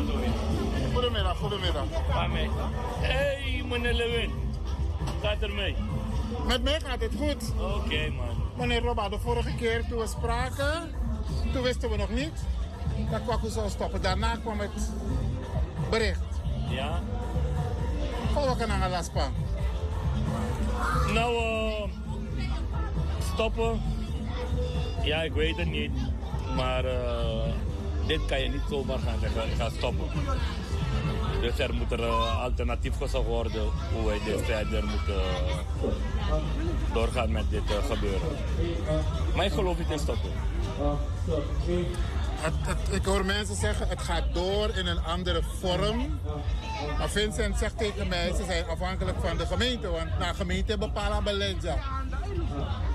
Goedemiddag, goedemiddag. Waarmee? Hey, meneer Lewin. Gaat er mee? Met mij gaat het goed. Oké, man. Meneer Robba, de vorige keer toen we spraken, toen wisten we nog niet dat Kwaku zou stoppen. Daarna kwam het bericht. Ja? Van wat kan aan Laspa? Nou, stoppen? Ja, ik weet het niet. Maar dit kan je niet zomaar gaan zeggen, ik ga stoppen. Dus er moet er alternatief gezocht worden hoe wij dit verder moeten doorgaan met dit gebeuren. Maar ik geloof niet in stoppen. Ik hoor mensen zeggen, het gaat door in een andere vorm. Maar Vincent zegt tegen mij, ze zijn afhankelijk van de gemeente. Want de gemeente bepaalt beleid. Ja.